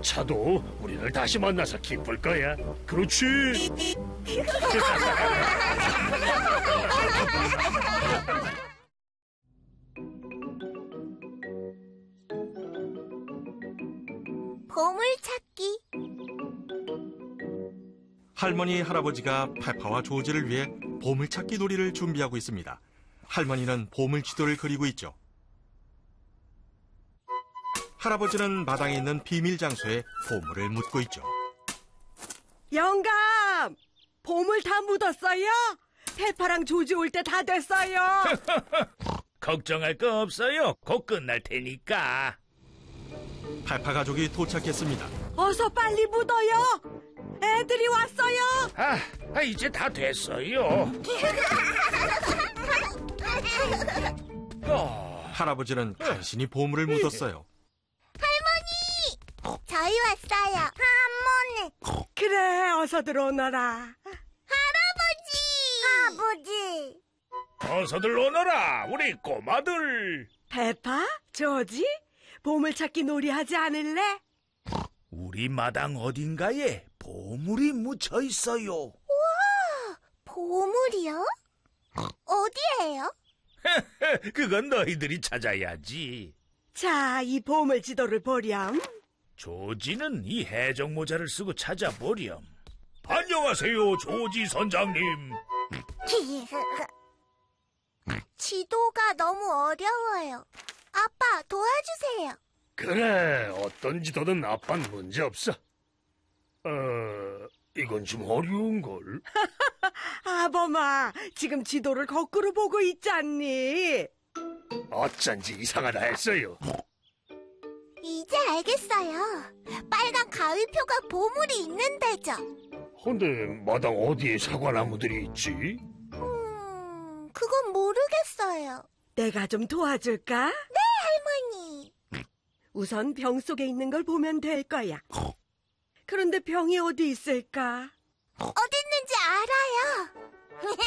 차도 우리를 다시 만나서 기쁠 거야. 그렇지? 보물찾기. 할머니, 할아버지가 페파와 조지를 위해 보물찾기 놀이를 준비하고 있습니다. 할머니는 보물 지도를 그리고 있죠. 할아버지는 마당에 있는 비밀 장소에 보물을 묻고 있죠. 영감! 보물 다 묻었어요? 페파랑 조지 올 때 다 됐어요. 걱정할 거 없어요. 곧 끝날 테니까. 페파 가족이 도착했습니다. 어서 빨리 묻어요. 애들이 왔어요. 이제 다 됐어요. 할아버지는 간신히 보물을 묻었어요. 할머니! 저희 왔어요. 할머니! 그래, 어서 들어오너라. 아버지! 어서들 오너라, 우리 꼬마들. 페파? 조지? 보물찾기 놀이 하지 않을래? 우리 마당 어딘가에 보물이 묻혀 있어요. 우와! 보물이요? 어디에요? 그건 너희들이 찾아야지. 자, 이 보물 지도를 보렴. 조지는 이 해적 모자를 쓰고 찾아보렴. 안녕하세요, 조지 선장님. 지도가 너무 어려워요. 아빠, 도와주세요. 그래, 어떤 지도든 아빤 문제 없어. 이건 좀 어려운걸. 아범아, 지금 지도를 거꾸로 보고 있잖니. 어쩐지 이상하다 했어요. 이제 알겠어요. 빨간 가위표가 보물이 있는 데죠. 근데 마당 어디에 사과나무들이 있지? 그건 모르겠어요. 내가 좀 도와줄까? 네, 할머니. 우선 병 속에 있는 걸 보면 될 거야. 그런데 병이 어디 있을까? 어디 있는지 알아요.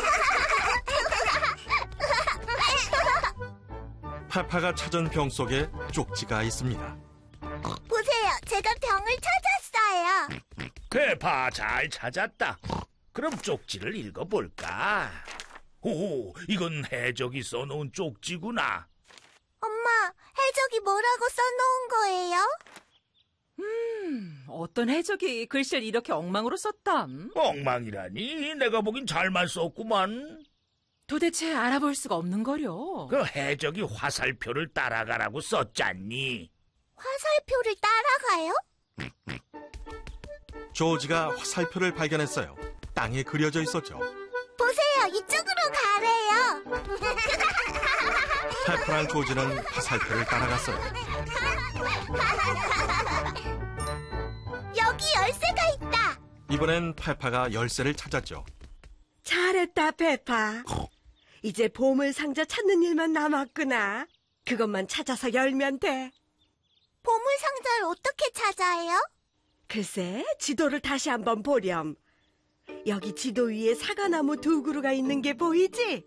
페파가 찾은 병 속에 쪽지가 있습니다. 보세요, 제가 병을 찾았어요. 페파, 잘 찾았다. 그럼 쪽지를 읽어볼까? 오, 이건 해적이 써놓은 쪽지구나. 엄마, 해적이 뭐라고 써놓은 거예요? 어떤 해적이 글씨를 이렇게 엉망으로 썼담? 엉망이라니? 내가 보긴 잘만 썼구만. 도대체 알아볼 수가 없는 거려. 그 해적이 화살표를 따라가라고 썼잖니. 화살표를 따라가요? 조지가 화살표를 발견했어요. 땅에 그려져 있었죠. 보세요, 이쪽으로 가래요. 페파랑 조지는 화살표를 따라갔어요. 여기 열쇠가 있다. 이번엔 페파가 열쇠를 찾았죠. 잘했다, 페파. 이제 보물 상자 찾는 일만 남았구나. 그것만 찾아서 열면 돼. 보물 상자를 어떻게 찾아요? 글쎄, 지도를 다시 한번 보렴. 여기 지도 위에 사과나무 2그루가 있는 게 보이지?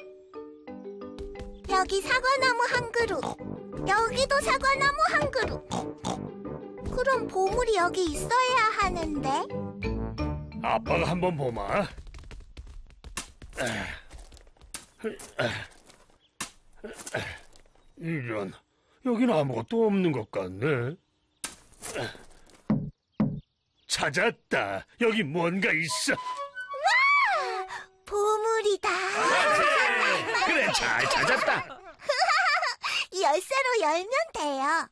여기 사과나무 1그루, 여기도 사과나무 1그루. 그럼 보물이 여기 있어야 하는데. 아빠가 한번 보마. 이런, 여긴 아무것도 없는 것 같네. 찾았다. 여기 뭔가 있어. 와! 보물이다. 그래, 잘 찾았다. 이 열쇠로 열면 돼요.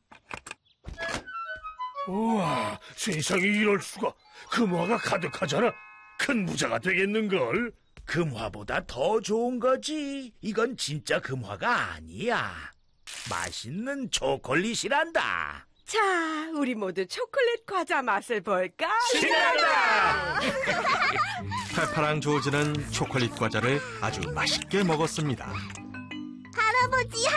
우와, 세상에 이럴 수가. 금화가 가득하잖아. 큰 부자가 되겠는걸. 금화보다 더 좋은 거지. 이건 진짜 금화가 아니야. 맛있는 초콜릿이란다. 자, 우리 모두 초콜릿 과자 맛을 볼까? 신난다! 페파랑 조지는 초콜릿 과자를 아주 맛있게 먹었습니다. 할아버지,